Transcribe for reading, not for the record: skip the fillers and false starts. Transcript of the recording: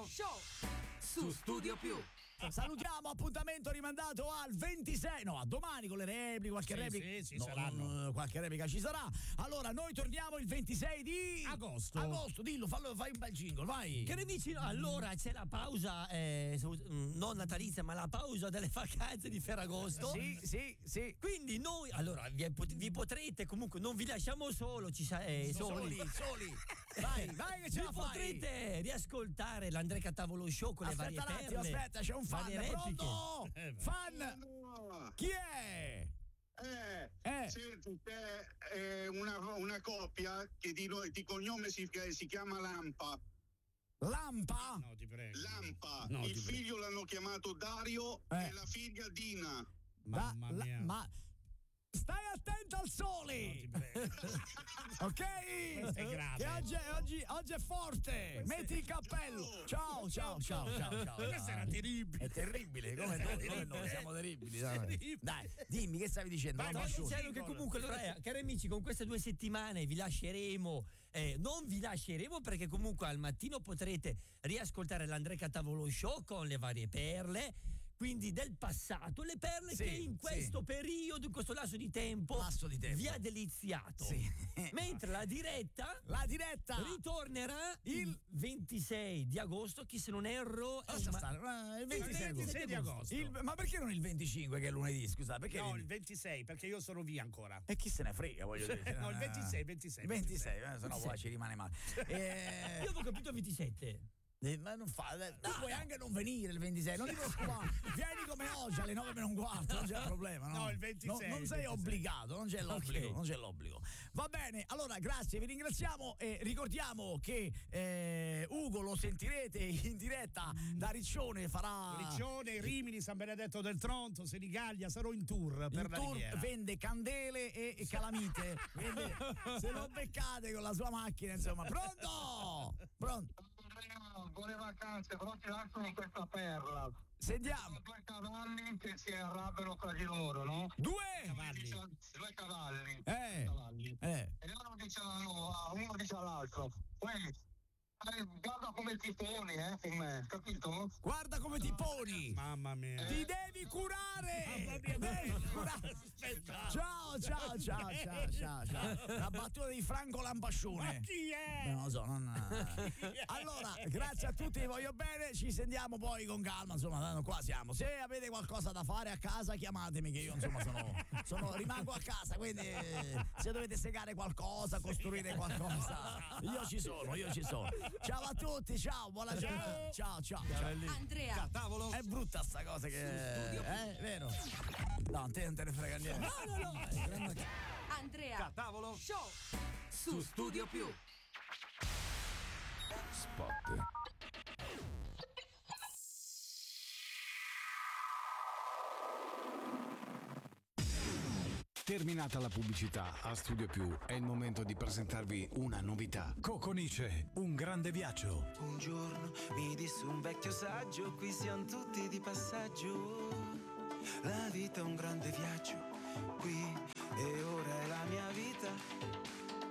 Tavolo Show su Studio Più. Salutiamo, appuntamento rimandato al 26, no, a domani con le repliche, qualche replica. Sì, saranno. Qualche replica ci sarà. Allora, noi torniamo il 26 di agosto, dillo, fai un bel jingle, vai. Che ne dici? Allora c'è la pausa, non natalizia, ma la pausa delle vacanze di Ferragosto. Sì. Quindi noi, allora, vi potrete comunque, non vi lasciamo soli. Soli. Vai che ce la fai. Potrete riascoltare l'Andrea Tavolo Show con le varie perle. Aspetta, c'è un fan. Pronto? Fan? Chi è? Senti, c'è una coppia che di cognome si chiama Lampa. Lampa? No, ti prego. Lampa. No, Il figlio l'hanno chiamato Dario e la figlia Dina. Mamma mia. Ma stai attento al sole! No, ti prego. Ok? È grave. Che oggi è forte. Metti il cappello. Ciao. Questo era terribile. È terribile, come noi siamo terribili. Dai, dimmi che stavi dicendo. Stavo dicendo che comunque, allora, cari amici, con queste 2 settimane vi lasceremo, non vi lasceremo perché comunque al mattino potrete riascoltare l'Andrea Tavolo Show con le varie perle, quindi del passato, le perle che in questo periodo, in questo lasso di tempo vi ha deliziato. Mentre la diretta ritornerà il 26 di agosto, chi se non erro il 26 di agosto. Ma perché non il 25 che è lunedì, scusa? Perché no, il 26 perché io sono via ancora. E chi se ne frega, voglio dire. No, il 26, se no poi ci rimane male. Io avevo capito il 27. Ma non fa, tu puoi anche non venire il 26, non ti preoccupare, vieni come oggi alle 9:15, non c'è problema, no? No, il 26. Non sei obbligato, non c'è l'obbligo. Va bene, allora grazie, vi ringraziamo e ricordiamo che Ugo lo sentirete in diretta da Riccione, Riccione, Rimini, San Benedetto del Tronto, Senigallia, sarò in tour per la Riviera. Vende candele e calamite, quindi se lo beccate con la sua macchina, insomma. Pronto? Buone vacanze, però ti lasciano questa perla. Sentiamo. 2 cavalli che si arrabbiano tra di loro, no? 2 cavalli. 2 cavalli. E uno dice all'altro: guarda come ti poni, con me, capito? Guarda come ti poni. Mamma mia. Ti devi curare. Aspetta. Ciao. La battuta di Franco Lampascione. Ma chi è? Non lo so, Allora, grazie a tutti, vi voglio bene, ci sentiamo poi con calma, insomma, qua siamo. Se avete qualcosa da fare a casa chiamatemi che io insomma rimango a casa, quindi se dovete segare qualcosa, costruire qualcosa, io ci sono. Ciao a tutti, ciao, buona giornata. Ciao. Andrea Tavolo. È brutta sta cosa che è vero? No, te non te ne frega niente. No. Andrea Tavolo Show su Studio Più. Spot. Terminata la pubblicità, a Studio Più è il momento di presentarvi una novità. Coconice, un grande viaggio. Un giorno mi disse un vecchio saggio, qui siamo tutti di passaggio. La vita è un grande viaggio, qui e ora